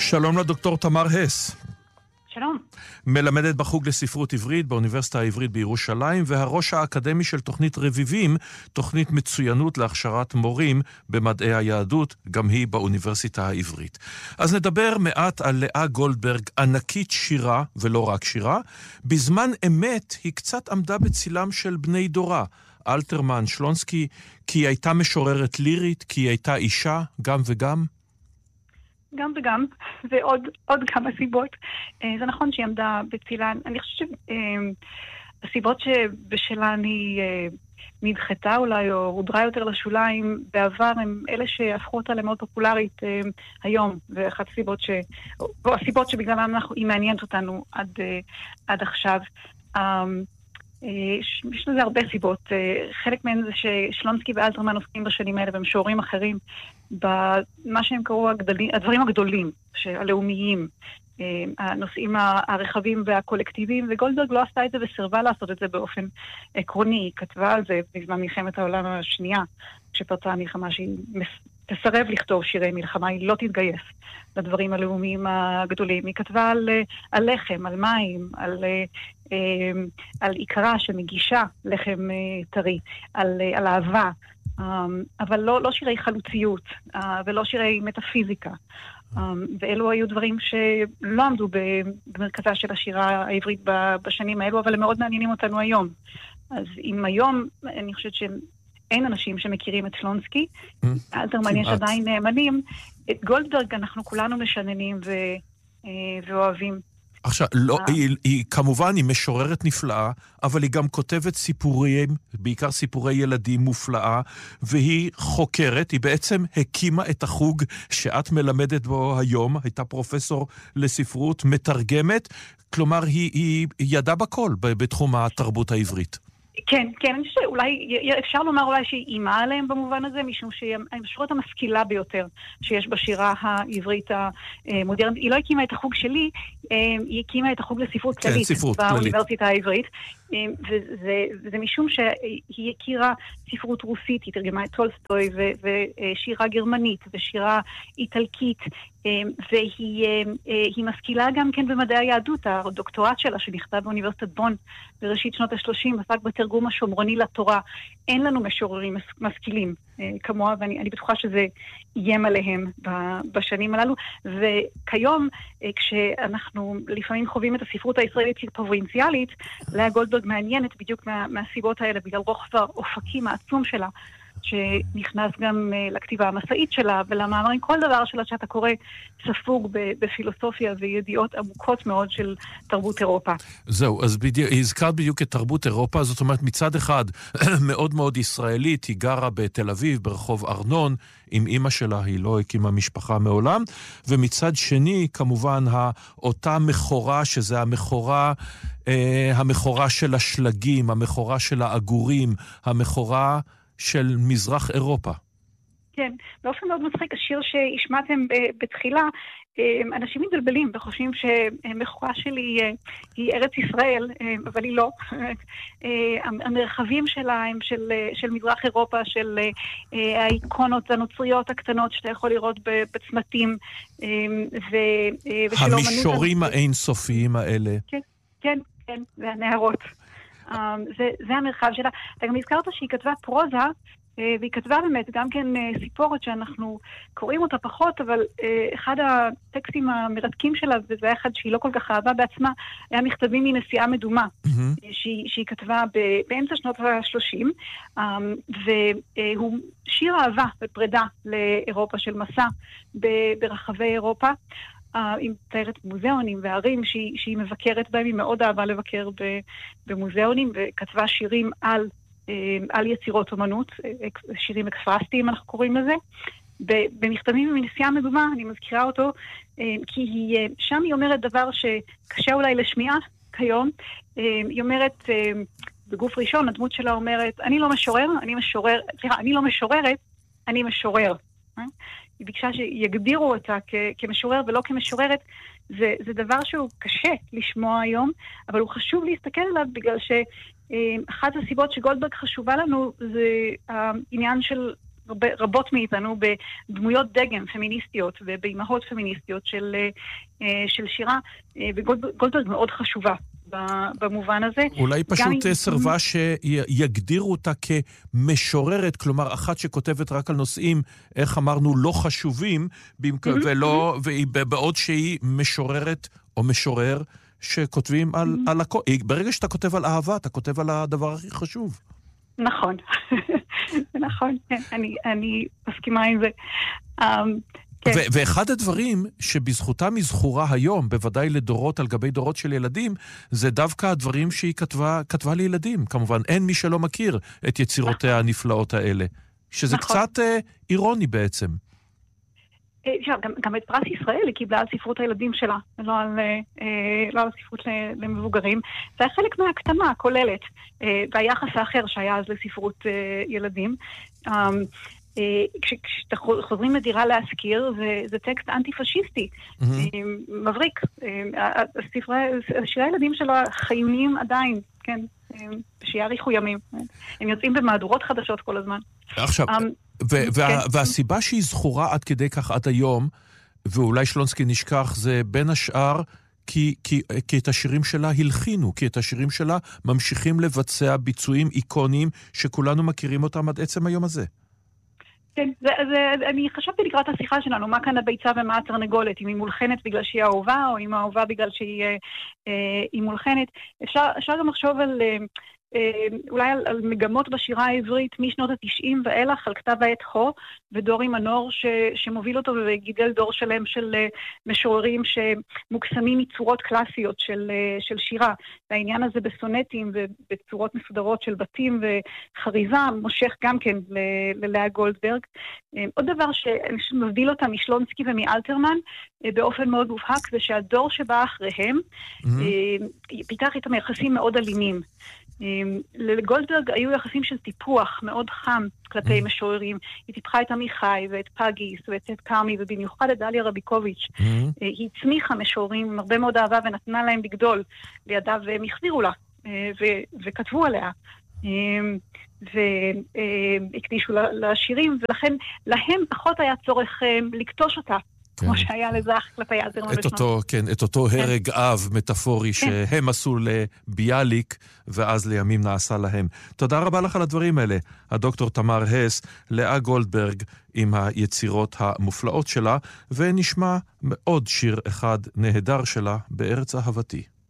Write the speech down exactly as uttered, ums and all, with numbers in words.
שלום לדוקטור תמר הס. שלום. מלמדת בחוג לספרות עברית באוניברסיטה העברית בירושלים, והראש האקדמי של תוכנית רביבים, תוכנית מצוינות להכשרת מורים במדעי היהדות, גם היא באוניברסיטה העברית. אז נדבר מעט על לאה גולדברג, ענקית שירה ולא רק שירה. בזמן אמת היא קצת עמדה בצילם של בני דורה, אלתרמן, שלונסקי, כי היא הייתה משוררת לירית, כי היא הייתה אישה, גם וגם. גם וגם, ועוד עוד כמה סיבות. זה נכון שהיא עמדה בצילן. אני חושבת שהסיבות שבשלן היא נדחתה אולי, או הודרה יותר לשוליים בעבר, הם אלה שהפכו אותה למאוד פופולרית היום, ואחת הסיבות ש... או הסיבות שבגללן היא מעניינת אותנו עד, עד עכשיו. יש לזה הרבה סיבות. חלק מהן זה ששלונסקי ואלתרמן עוסקים בשנים האלה במשוררים אחרים, במה שהם קראו הגדולים, הדברים הגדולים, הלאומיים, הנושאים הרחבים והקולקטיביים, וגולדברג לא עשתה את זה וסירבה לעשות את זה באופן עקרוני. היא כתבה על זה בזמן מלחמת העולם השנייה, כשפרצה המלחמה שהיא תסרב לכתוב שירי מלחמה, היא לא תתגייס לדברים הלאומיים הגדולים. היא כתבה על, על לחם, על מים, על, על עיקרה שמגישה לחם טרי, על, על אהבה, אבל לא, לא שירי חלוציות ולא שירי מטאפיזיקה. ואלו היו דברים שלא עמדו במרכזה של השירה העברית בשנים האלו, אבל הם מאוד מעניינים אותנו היום. אז אם היום, אני חושבת שאין אנשים שמכירים את שלונסקי, אלתרמן יש עדיין נאמנים, את גולדברג אנחנו כולנו משננים ואוהבים. עכשיו, לא, היא, היא כמובן היא משוררת נפלאה, אבל היא גם כותבת סיפורים, בעיקר סיפורי ילדים מופלאה, והיא חוקרת, היא בעצם הקימה את החוג שאת מלמדת בו היום, הייתה פרופסור לספרות, מתרגמת, כלומר היא, היא ידעה בכל בתחום התרבות העברית. כן, כן, אני חושבת שאולי, אפשר לומר אולי שהיא אימה עליהם במובן הזה, משום שהיא המשוררת המשכילה ביותר שיש בשירה העברית המודרנית. היא לא הקימה את החוג שלי, היא הקימה את החוג לספרות כללית באוניברסיטה העברית, וזה, וזה משום שהיא הכירה ספרות רוסית, היא תרגמה את טולסטוי ושירה גרמנית ושירה איטלקית, והיא משכילה גם כן במדעי היהדות. הדוקטורט שלה שנכתב באוניברסיטת בון בראשית שנות ה-שלושים עסק בתרגום השומרוני לתורה. אין לנו משוררים משכילים כמוה, ואני אני בטוחה שזה איים עליהם בשנים הללו. וכיום, כשאנחנו לפעמים חווים את הספרות הישראלית כפרובינציאלית, לאה גולדברג מעניינת בדיוק מה, מהסיבות האלה, בגלל רוחב האופקים העצום שלה, שנכנס גם לכתיבה המסעית שלה ולמאמרים, כל דבר שלה שאתה קורא ספוג בפילוסופיה וידיעות עמוקות מאוד של תרבות אירופה. זהו, אז בדיוק, הזכרת בדיוק את תרבות אירופה, זאת אומרת מצד אחד מאוד מאוד ישראלית, היא גרה בתל אביב ברחוב ארנון, עם אמא שלה היא לא הקימה משפחה מעולם, ומצד שני כמובן אותה מכורה שזה המכורה, אה, המכורה של השלגים, המכורה של האגורים, המכורה של מזרח אירופה. כן, באופן מאוד מצחיק, השיר שהשמעתם בתחילה, אנשים מתבלבלים וחושבים שמכורה שלי היא ארץ ישראל, אבל היא לא. המרחבים שלה הם של, של מזרח אירופה, של האיקונות הנוצריות הקטנות שאתה יכול לראות בצמתים. המישורים האינסופיים האלה. כן, כן, כן, והנהרות. זה, זה המרחב שלה. אתה גם הזכרת שהיא כתבה פרוזה, והיא כתבה באמת גם כן סיפורת שאנחנו קוראים אותה פחות, אבל אחד הטקסטים המרתקים שלה, וזה היה אחד שהיא לא כל כך אהבה בעצמה, היה מכתבים מנסיעה מדומה, mm-hmm. שהיא, שהיא כתבה באמצע שנות ה-שלושים, והוא שיר אהבה ופרידה לאירופה של מסע ברחבי אירופה, היא מתארת מוזיאונים וערים שהיא, שהיא מבקרת בהם, היא מאוד אהבה לבקר במוזיאונים, וכתבה שירים על, על יצירות אומנות, שירים אקספרסטיים אנחנו קוראים לזה. במכתבים מנסיעה מדומה, אני מזכירה אותו, כי היא, שם היא אומרת דבר שקשה אולי לשמיעה כיום, היא אומרת בגוף ראשון, הדמות שלה אומרת, אני לא משורר, אני משורר, סליחה, אני לא משוררת, אני משורר. היא ביקשה שיגדירו אותה כ- כמשורר ולא כמשוררת. זה, זה דבר שהוא קשה לשמוע היום, אבל הוא חשוב להסתכל עליו בגלל שאחת הסיבות שגולדברג חשובה לנו זה העניין של רבות מאיתנו בדמויות דגם פמיניסטיות ובאימהות פמיניסטיות של, של שירה, וגולדברג מאוד חשובה במובן הזה. אולי פשוט סרבה שיגדירו אותה כמשוררת, כלומר אחת שכותבת רק על נושאים, איך אמרנו, לא חשובים, ולא, בעוד שהיא משוררת או משורר שכותבים על, על הכל. ברגע שאתה כותב על אהבה, אתה כותב על הדבר הכי חשוב. נכון, נכון, אני, אני מסכימה עם זה. כן. ו- ואחד הדברים שבזכותם היא זכורה היום, בוודאי לדורות על גבי דורות של ילדים, זה דווקא הדברים שהיא כתבה, כתבה לילדים. כמובן, אין מי שלא מכיר את יצירותיה הנפלאות האלה. שזה נכון. קצת אה, אירוני בעצם. גם, גם את פרס ישראל היא קיבלה על ספרות הילדים שלה, לא על, אה, לא על ספרות למבוגרים. זה היה חלק מההקדמה הכוללת, אה, והיחס האחר שהיה אז לספרות אה, ילדים. אה, כשחוזרים לדירה להזכיר, זה טקסט אנטי-פשיסטי, מבריק. שירי הילדים שלו חיוניים עדיין, כן, שיאריכו ימים. הם יוצאים במהדורות חדשות כל הזמן. עכשיו, והסיבה שהיא זכורה עד כדי כך עד היום, ואולי שלונסקי נשכח, זה בין השאר כי, כי, כי את השירים שלה הלחינו, כי את השירים שלה ממשיכים לבצע ביצועים איקוניים שכולנו מכירים אותם עד עצם היום הזה. כן, זה, זה, אני חשבתי לקראת השיחה שלנו, מה כאן הביצה ומה התרנגולת, אם היא מולחנת בגלל שהיא אהובה, או אם האהובה בגלל שהיא אה, מולחנת. אפשר, אפשר גם לחשוב על, אה, אולי על, על מגמות בשירה העברית משנות ה-תשעים ואילך, על כתב העת הו, ודורי מנור ש, שמוביל אותו וגידל דור שלם של אה, משוררים שמוקסמים מצורות קלאסיות של, אה, של שירה. והעניין הזה בסונטים ובצורות מסודרות של בתים וחריזה מושך גם כן ללאה גולדברג. עוד דבר שמבדיל אותה משלונסקי ומאלתרמן באופן מאוד מובהק, זה שהדור שבא אחריהם פיתח איתם יחסים מאוד אלימים. לגולדברג היו יחסים של טיפוח מאוד חם כלפי משוררים. היא טיפחה את עמיחי ואת פגיס ואת את קרמי, ובמיוחד את דליה רביקוביץ'. היא הצמיחה משוררים עם הרבה מאוד אהבה ונתנה להם לגדול לידה, והם החזירו לה וכתבו עליה והקדישו לשירים, ולכן להם פחות היה צורך לקטוש אותה, כמו שהיה לזך כלפי אלתרמן בשנות. כן, את אותו הרג אב מטאפורי שהם עשו לביאליק, ואז לימים נעשה להם. תודה רבה לך על הדברים האלה, הדוקטור תמר הס, לאה גולדברג עם היצירות המופלאות שלה, ונשמע עוד שיר אחד נהדר שלה בארץ אהבתי.